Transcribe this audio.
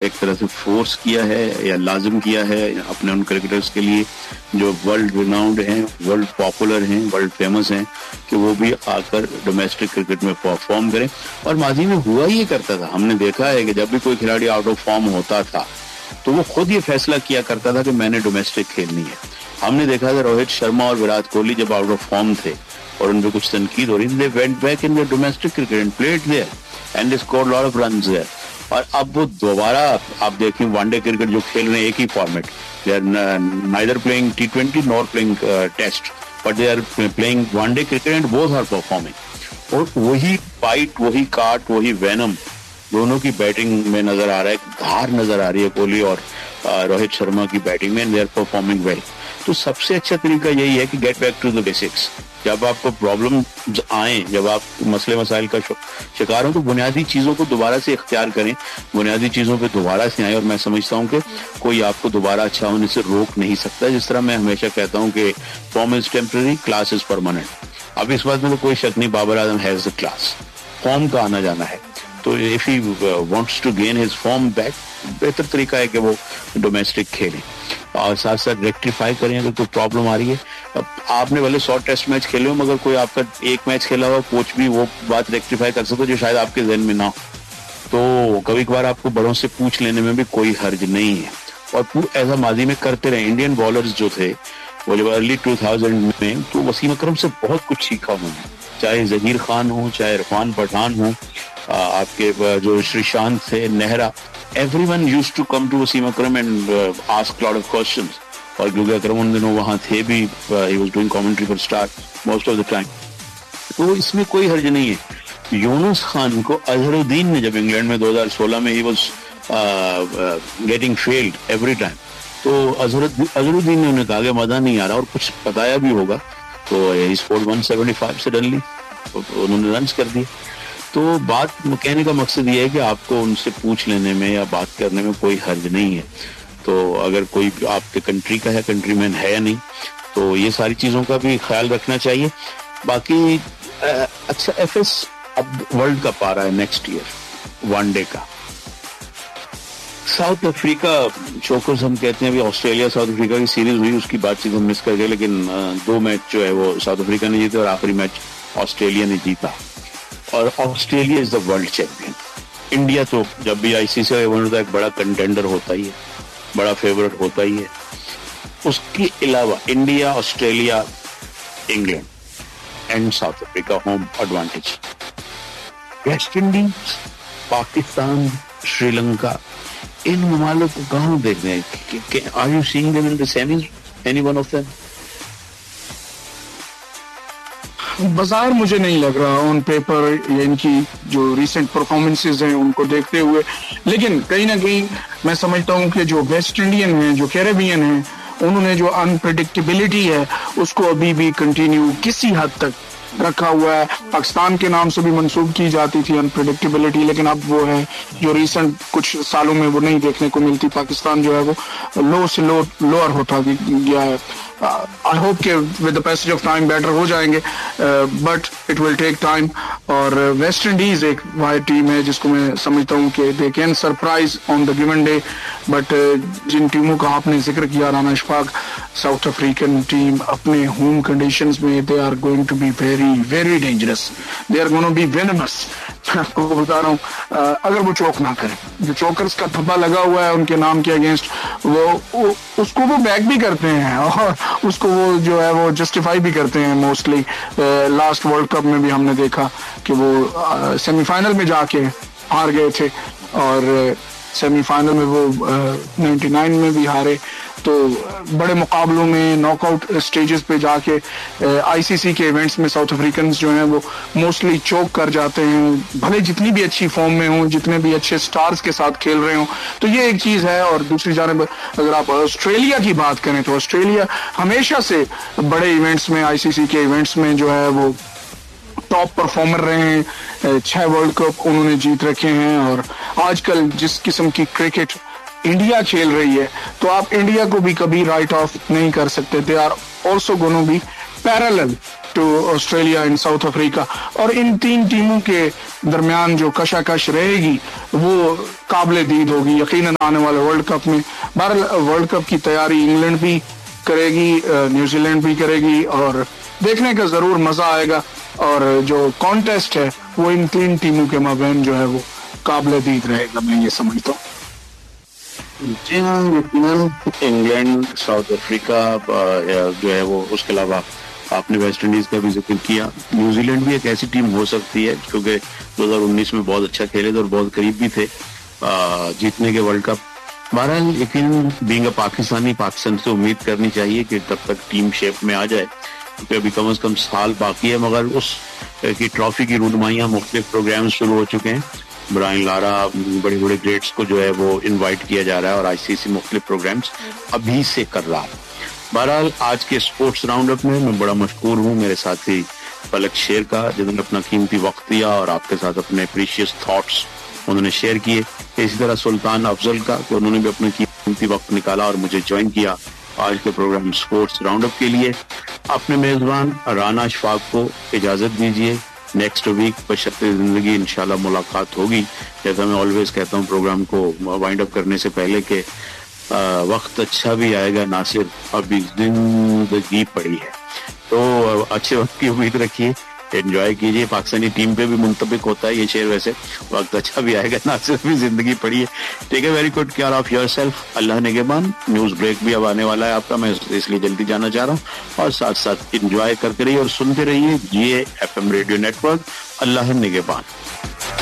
एक तरह से फोर्स किया है या लाजिम किया है अपने उन क्रिकेटर्स के लिए जो वर्ल्ड रिनाउंड हैं, वर्ल्ड पॉपुलर हैं, वर्ल्ड फेमस हैं, कि वो भी आकर डोमेस्टिक क्रिकेट में परफॉर्म करें। और माजी में हुआ ही करता था, हमने देखा है कि जब भी कोई खिलाड़ी आउट ऑफ फॉर्म होता था तो वो खुद ये फैसला किया करता था कि मैंने डोमेस्टिक खेलनी है। हमने देखा था रोहित शर्मा और विराट कोहली जब आउट ऑफ फॉर्म थे और उन पे कुछ तनकीद हो रही थी, they went back in the domestic cricket and played there and they scored lot of runs there. और अब वो दोबारा आप देखें वनडे क्रिकेट जो खेल रहे हैं, एक ही format, they are neither playing T20 nor playing test, but they are playing one day cricket and both are performing. और वही फाइट, वही काट, वही वेनम दोनों की बैटिंग में नजर आ रहा है, धार नजर आ रही है कोहली और रोहित शर्मा की बैटिंग में, and they are performing well. तो सबसे अच्छा तरीका यही है कि get back to the basics. जब आपको प्रॉब्लम आए, जब आप मसले मसाइल का शिकार हो, तो बुनियादी चीजों को दोबारा से इख्तियार करें, बुनियादी चीजों पे दोबारा से आए। और मैं समझता हूँ कि कोई आपको दोबारा अच्छा होने से रोक नहीं सकता। जिस तरह मैं हमेशा कहता हूँ कि form is temporary, class is permanent. अब इस बात में तो कोई शक नहीं, Babar Azam has the class, form का आना जाना है। तो if he wants to gain his form back, बेहतर तरीका है कि वो डोमेस्टिक खेलें और साथ साथ रेक्टिफाई करें अगर कोई प्रॉब्लम आ रही है। अब आपने भले 100 टेस्ट मैच खेले हो, मगर कोई आपका एक मैच खेला हुआ कोच भी वो बात रेक्टिफाई कर सकता है जो शायद आपके जहन में ना हो। तो कभी कभार आपको बड़ों से पूछ लेने में भी कोई हर्ज नहीं है, और ऐसा माजी में करते रहे। इंडियन बॉलर्स जो थे वो जब अर्ली 2000 में, तो वसीम अकरम से बहुत कुछ सीखा उन्होंने, चाहे जहीर खान हो, चाहे इरफान पठान हो, आपके जो श्रीशांत थे, Nehra, everyone used to come to Wasim Akram and ask lot of questions। और क्योंकि अकरम उन दिनों वहां थे भी, he was doing commentary for Star most of the time, तो इसमें कोई हर्ज नहीं है। यूनुस खान को अजहरुद्दीन ने जब इंग्लैंड में 2016 में he was getting failed every time, तो अजहरुद्दीन ने उन्हें कहा कि मजा नहीं आ रहा, और कुछ बताया भी होगा, तो he scored 175 सडनली, उन्होंने रन्स कर दिए। तो बात कहने का मकसद ये है कि आपको उनसे पूछ लेने में या बात करने में कोई हर्ज नहीं है। तो अगर कोई आपके कंट्री का है, कंट्रीमैन है या नहीं, तो ये सारी चीजों का भी ख्याल रखना चाहिए। बाकी अच्छा, FS अब वर्ल्ड कप आ रहा है नेक्स्ट ईयर, वनडे का। साउथ अफ्रीका चोकर्स हम कहते हैं, अभी ऑस्ट्रेलिया साउथ अफ्रीका की सीरीज हुई, उसकी बातचीत हम मिस कर गए, लेकिन 2 मैच जो है वो साउथ अफ्रीका ने जीते और आखिरी मैच ऑस्ट्रेलिया ने जीता, और Australia is the world champion. India तो जब भी ICC का इवेंट होता है एक बड़ा कंटेंडर होता ही है, बड़ा फेवरेट होता ही है। उसके अलावा India, Australia, England and south Africa home advantage. West Indies, Pakistan, Sri Lanka, इन ममालिक को कहाँ देख रहे हैं? Are you seeing them in the semis, any one of them? बाजार मुझे नहीं लग रहा ऑन पेपर, या इनकी जो रिसेंट परफॉर्मेंसेज हैं उनको देखते हुए, लेकिन कहीं ना कहीं मैं समझता हूं कि जो वेस्ट इंडियन हैं, जो कैरेबियन हैं, उन्होंने जो अनप्रेडिक्टेबिलिटी है उसको अभी भी कंटिन्यू किसी हद तक रखा हुआ है। पाकिस्तान के नाम से भी मंसूब की जाती थी अनप्रेडिक्टेबिलिटी, लेकिन अब वो है जो रिसेंट कुछ सालों में वो नहीं देखने को मिलती। पाकिस्तान जो है वो लो से लोअर होता गया है। आई होप के with the passage of time better हो जाएंगे, but it will take time. और वेस्ट इंडीज एक वाइड टीम है जिसको मैं समझता हूँ कि they can surprise on the given day, but जिन टीमों का आपने जिक्र किया Rana Ishfaq, south African team अपने होम कंडीशंस में they are going to be very very dangerous, they are going to be venomous. मैं आपको बता रहा हूँ, अगर वो चौक ना करें, जो चौकर्स का थप्पा लगा हुआ है उनके नाम के अगेंस्ट, वो उसको वो बैक भी करते हैं और उसको वो जो है वो जस्टिफाई भी करते हैं मोस्टली। लास्ट वर्ल्ड कप में भी हमने देखा कि वो सेमीफाइनल में जाके हार गए थे, और सेमीफाइनल में वो 99 में भी हारे। तो बड़े मुकाबलों में नॉकआउट स्टेजेस पे जाके ICC के इवेंट्स में साउथ अफ्रीकन जो हैं वो मोस्टली चोक कर जाते हैं, भले जितनी भी अच्छी फॉर्म में हों, जितने भी अच्छे स्टार्स के साथ खेल रहे हों। तो ये एक चीज़ है। और दूसरी जानब अगर आप ऑस्ट्रेलिया की बात करें तो ऑस्ट्रेलिया हमेशा से बड़े इवेंट्स में, ICC के इवेंट्स में जो है वो टॉप परफॉर्मर रहे हैं। 6 वर्ल्ड कप उन्होंने जीत रखे हैं। और आजकल जिस किस्म की क्रिकेट इंडिया खेल रही है, तो आप इंडिया को भी कभी राइट ऑफ नहीं कर सकते। They are also gonna be parallel to Australia and south Africa. और इन तीन टीमों के दरमियान जो कशाकश रहेगी वो काबिल दीद होगी यकीनन आने वाले वर्ल्ड कप में। वर्ल्ड कप की तैयारी इंग्लैंड भी करेगी, न्यूजीलैंड भी करेगी, और देखने का जरूर मजा आएगा। और जो कॉन्टेस्ट है वो इन तीन टीमों के माबैन जो है वो काबिल दीद रहेगा, मैं ये समझता हूँ। जी हाँ, यकीनन इंग्लैंड, साउथ अफ्रीका जो है वो, उसके अलावा आपने वेस्ट इंडीज का भी जिक्र किया। न्यूजीलैंड भी एक ऐसी टीम हो सकती है क्योंकि 2019 में बहुत अच्छा खेले थे और बहुत करीब भी थे जीतने के वर्ल्ड कप। बहरहाल यकीन बीइंग अ पाकिस्तानी, पाकिस्तान से उम्मीद करनी चाहिए कि तब तक टीम शेप में आ जाए, क्योंकि अभी कम से कम साल बाकी है। मगर उस की ट्रॉफी की रूनुमाइयाँ, मुख्तलिफ प्रोग्राम शुरू हो चुके हैं। ब्रायन लारा, बड़े बड़े ग्रेट्स को जो है वो इनवाइट किया जा रहा है और आईसीसी मुख्तलिफ प्रोग्राम्स अभी से कर रहा है। बहरहाल आज के स्पोर्ट्स राउंड अप में मैं बड़ा मशहूर हूँ मेरे साथी पलक शेर का, जिन्होंने अपना कीमती वक्त दिया और आपके साथ अपने प्रीशियस थॉट्स उन्होंने शेयर किए। इसी तरह सुल्तान अफजल का, कि उन्होंने भी अपना कीमती वक्त निकाला और मुझे ज्वाइन किया आज के प्रोग्राम स्पोर्ट्स राउंड अप के लिए। अपने मेजबान राना अशफाक को इजाजत दीजिए। नेक्स्ट वीक बशर्ते जिंदगी इंशाल्लाह मुलाकात होगी। जैसा मैं ऑलवेज कहता हूँ प्रोग्राम को वाइंड अप करने से पहले के वक्त अच्छा भी आएगा नासिर, अभी जिंदगी पड़ी है। तो अच्छे वक्त की उम्मीद रखिए, एंजॉय कीजिए। पाकिस्तानी टीम पे भी मुंतबिक होता है ये शेर वैसे, वक्त अच्छा भी आएगा नासिर, भी जिंदगी पड़ी है। ठीक है, very good care of yourself, Allah निगहबान। News break भी अब आने वाला है आपका, मैं इसलिए जल्दी जाना चाह रहा हूँ। और साथ साथ एंजॉय करते रहिए और सुनते रहिए GA FM रेडियो नेटवर्क। अल्लाह निगहबान।